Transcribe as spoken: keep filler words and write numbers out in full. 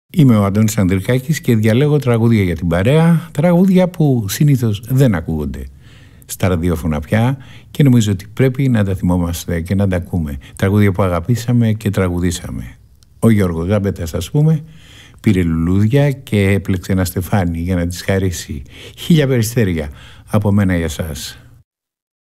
Είμαι ο Αντώνης Ανδρικάκης και διαλέγω τραγούδια για την παρέα, τραγούδια που συνήθως δεν ακούγονται στα ραδιόφωνα πια και νομίζω ότι πρέπει να τα θυμόμαστε και να τα ακούμε. Τραγούδια που αγαπήσαμε και τραγουδήσαμε. Ο Γιώργος Ζάμπετας, ας πούμε, πήρε λουλούδια και έπλεξε ένα στεφάνι για να τις χαρίσει. Χίλια περιστέρια από μένα για σας.